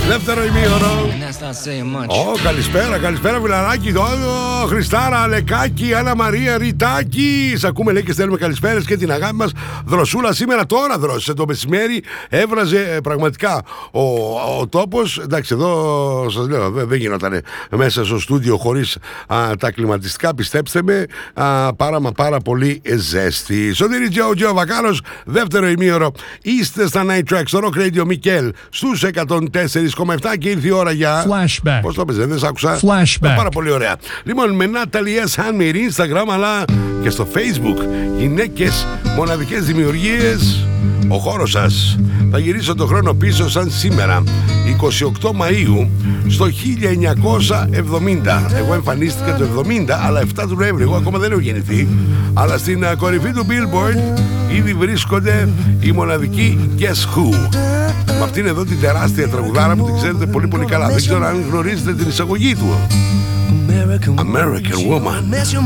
Δεύτερο ημίωρο. Καλησπέρα Βιλαράκη, Χριστάρα, Αλεκάκη, Άννα Μαρία, Ριτάκη. Σ' ακούμε, λέει, και στέλνουμε καλησπέρες και την αγάπη μας. Δροσούλα σήμερα τώρα δρόσησε το μεσημέρι. Έβραζε πραγματικά ο τόπος. Εντάξει, εδώ σας λέω, δεν γινόταν μέσα στο στούντιο χωρίς τα κλιματιστικά. Πιστέψτε με, πάρα πολύ ζέστη. Σωτήρη Τζο Βακάνος, δεύτερο ημίωρο. Είστε στα Night Tracks, στο Rock Radio Μικέλ, στους 104,7 και ήρθε η ώρα για... Flashback. Πώς το έπαιζε, δεν σ' άκουσα. Flashback. Πάρα πολύ ωραία. Λοιπόν, με Natalie S. Handmade Instagram, αλλά και στο Facebook. Γυναίκες, μοναδικές δημιουργίες. Ο χώρος σας. Θα γυρίσω το χρόνο πίσω σαν σήμερα, 28 Μαΐου στο 1970. Εγώ εμφανίστηκα το 70, αλλά 7 του Νοέμβρη. Εγώ ακόμα δεν έχω γεννηθεί. Αλλά στην κορυφή του Billboard ήδη βρίσκονται οι μοναδικοί Guess Who. Με αυτήν εδώ την τεράστια τραγουδάρα που την ξέρετε πολύ καλά. Δεν ξέρω αν γνωρίζετε την εισαγωγή του. American Woman.